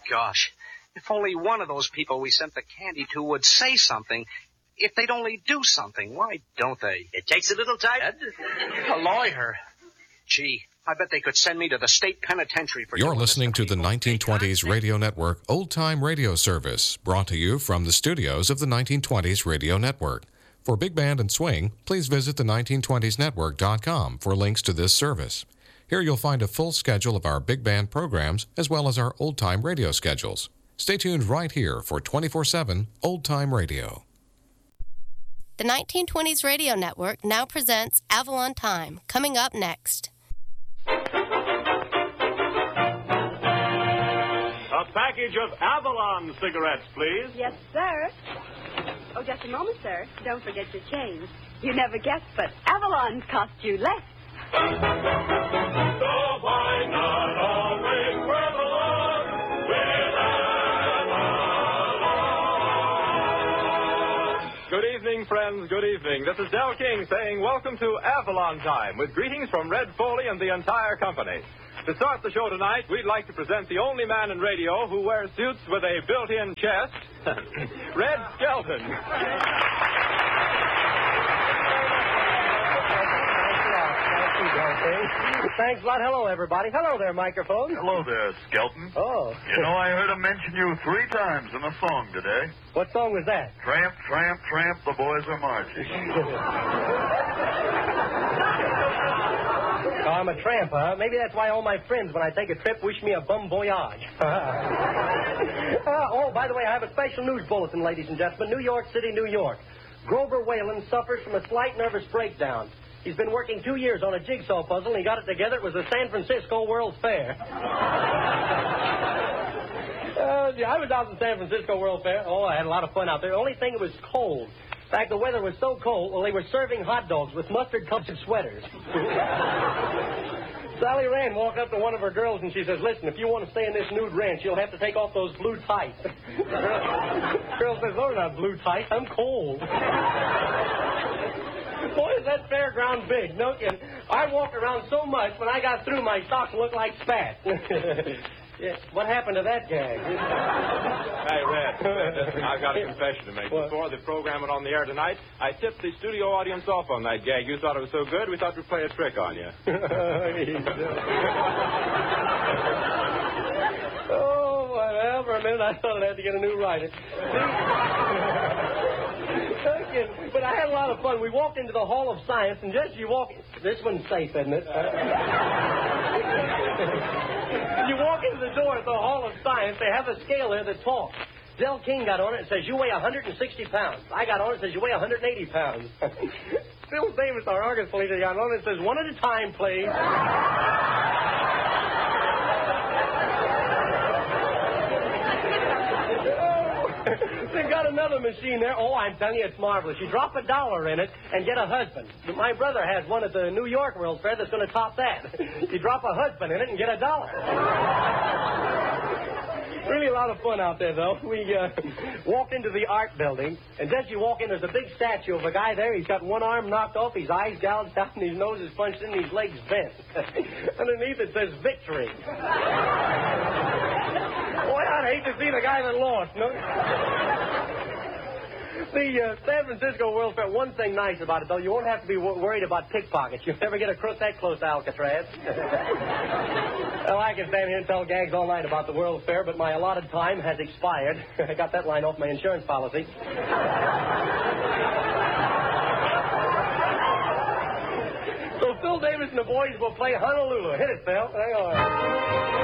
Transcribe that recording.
gosh. If only one of those people we sent the candy to would say something. If they'd only do something, why don't they? It takes a little time. A lawyer. Gee, I bet they could send me to the state penitentiary for... You're listening to the 1920s Radio Network Old Time Radio Service, brought to you from the studios of the 1920s Radio Network. For Big Band and Swing, please visit the 1920snetwork.com for links to this service. Here you'll find a full schedule of our big band programs as well as our old-time radio schedules. Stay tuned right here for 24/7 old-time radio. The 1920s Radio Network now presents Avalon Time, coming up next. A package of Avalon cigarettes, please. Yes, sir. Oh, just a moment, sir. Don't forget your change. You never guessed, but Avalon cost you less. So why not always work along with Avalon? Good evening, friends. Good evening. This is Del King saying welcome to Avalon Time with greetings from Red Foley and the entire company. To start the show tonight, we'd like to present the only man in radio who wears suits with a built-in chest, Red Skelton. Thanks a lot. Hello, everybody. Hello there, microphone. Hello there, Skelton. Oh. You know, I heard him mention you 3 times in a song today. What song was that? Tramp, tramp, tramp, the boys are marching. Oh, I'm a tramp, huh? Maybe that's why all my friends, when I take a trip, wish me a bon voyage. Oh, by the way, I have a special news bulletin, ladies and gentlemen. New York City, New York. Grover Whalen suffers from a slight nervous breakdown. He's been working 2 years on a jigsaw puzzle, and he got it together. It was the San Francisco World's Fair. I was out at the San Francisco World Fair. Oh, I had a lot of fun out there. The only thing, it was cold. In fact, the weather was so cold, well, they were serving hot dogs with mustard-colored sweaters. Sally Rand walked up to one of her girls, and she says, listen, if you want to stay in this nude ranch, you'll have to take off those blue tights. Girl says, those are not blue tights. I'm cold. Boy, is that fairground big. No kidding. I walked around so much, when I got through, my socks looked like spats. Yeah, what happened to that gag? Hey, Red, I've got a confession to make. What? Before the program went on the air tonight, I tipped the studio audience off on that gag. You thought it was so good, we thought we'd play a trick on you. Oh, well, for a minute I thought I'd have to get a new writer. But I had a lot of fun. We walked into the Hall of Science, and just as you walk... This one's safe, isn't it? You walk into the door at the Hall of Science, they have a scale there that talks. Del King got on it and says, you weigh 160 pounds. I got on it and says, you weigh 180 pounds. Phil Davis, our Argus police, got on it and says, one at a time, please. They've got another machine there. Oh, I'm telling you, it's marvelous. You drop $1 in it and get a husband. My brother has one at the New York World's Fair that's going to top that. You drop a husband in it and get $1. Really a lot of fun out there, though. We walked into the art building, and as you walk in, there's a big statue of a guy there. He's got one arm knocked off, his eyes gouged out, and his nose is punched in, and his legs bent. Underneath it says victory. Boy, I'd hate to see the guy that lost, no? The San Francisco World Fair, one thing nice about it, though, you won't have to be worried about pickpockets. You'll never get a crook that close to Alcatraz. Well, I can stand here and tell gags all night about the World Fair, but my allotted time has expired. I got that line off my insurance policy. So Phil Davis and the boys will play Honolulu. Hit it, Phil. Hang on.